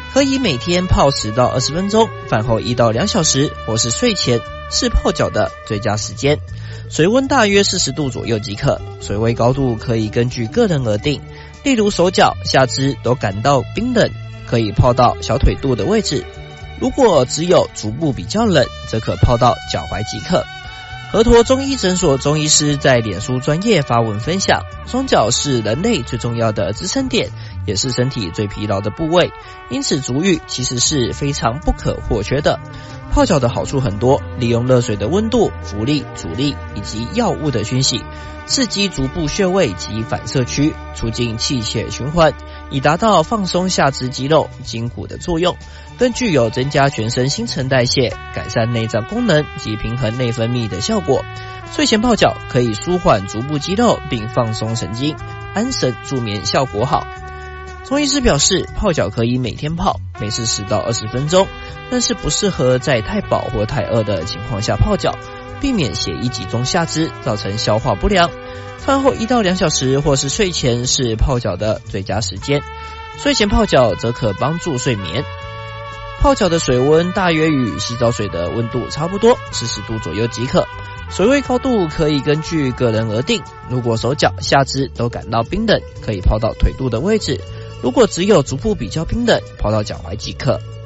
可以每天泡10到20分钟，饭后1到2小时，或是睡前是泡脚的最佳时间。水温大约40度左右即可，水位高度可以根据个人而定。例如手脚、下肢都感到冰冷，可以泡到小腿肚的位置。如果只有足部比较冷，则可泡到脚踝即可。河陀中医诊所中医师在脸书专页发文分享，双脚是人类最重要的支撑点，也是身体最疲劳的部位，因此足浴其实是非常不可或缺的。泡脚的好处很多，利用热水的温度、浮力、阻力以及药物的熏洗，刺激足部穴位及反射区，促进气血循环，以达到放松下肢肌肉、筋骨的作用，更具有增加全身新陈代谢、改善内脏功能及平衡内分泌的效果。睡前泡脚可以舒缓足部肌肉并放松神经，安神助眠效果好。中医师表示，泡脚可以每天泡，每次10到20分钟，但是不适合在太饱或太饿的情况下泡脚，避免血液集中下肢，造成消化不良。饭后1到2小时或是睡前是泡脚的最佳时间。睡前泡脚则可帮助睡眠。泡脚的水温大约与洗澡水的温度差不多，40度左右即可。水位高度可以根据个人而定，如果手脚、下肢都感到冰冷，可以泡到腿肚的位置。如果只有足部比较冰冷，泡到脚踝即可。